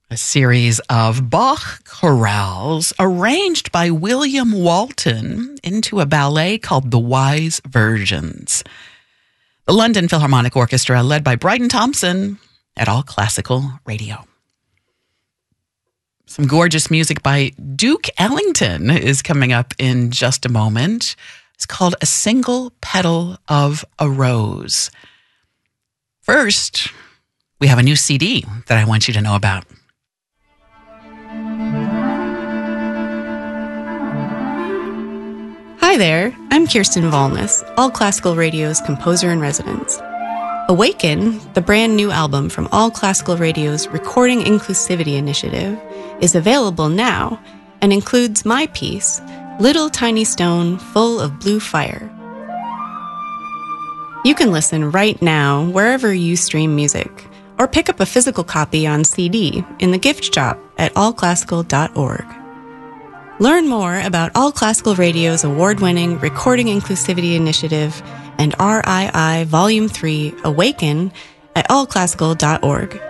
A series of Bach chorales arranged by William Walton into a ballet called The Wise Virgins. The London Philharmonic Orchestra, led by Bryden Thompson at All Classical Radio. Some gorgeous music by Duke Ellington is coming up in just a moment. It's called A Single Petal of a Rose. First, we have a new CD that I want you to know about. Hi there, I'm Kirsten Volness, All Classical Radio's composer-in-residence. Awaken, the brand new album from All Classical Radio's Recording Inclusivity Initiative, is available now and includes my piece, Little Tiny Stone Full of Blue Fire. You can listen right now wherever you stream music, or pick up a physical copy on CD in the gift shop at allclassical.org. Learn more about All Classical Radio's award-winning Recording Inclusivity Initiative and RII Volume 3 Awaken at allclassical.org.